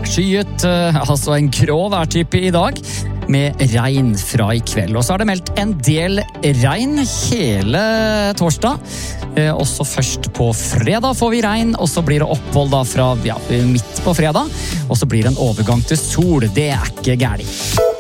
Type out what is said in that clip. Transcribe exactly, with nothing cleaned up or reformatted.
skyet, altså en grå værtype i dag, med regn fra i kveld. Og så er det meldt en del regn hele torsdag. Også først på fredag får vi regn, og så blir det opphold da fra ja, midt på fredag. Og så blir det en overgang til sol. Det er ikke gærlig.